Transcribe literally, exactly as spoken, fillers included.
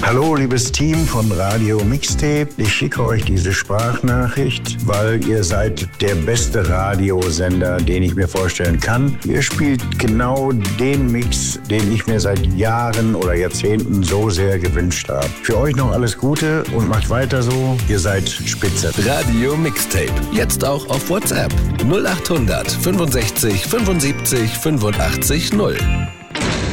Hallo, liebes Team von Radio Mixtape. Ich schicke euch diese Sprachnachricht, weil ihr seid der beste Radiosender, den ich mir vorstellen kann. Ihr spielt genau den Mix, den ich mir seit Jahren oder Jahrzehnten so sehr gewünscht habe. Für euch noch alles Gute und macht weiter so. Ihr seid spitze. Radio Mixtape. Jetzt auch auf WhatsApp. null acht hundert fünfundsechzig fünfundsiebzig fünfundachtzig null.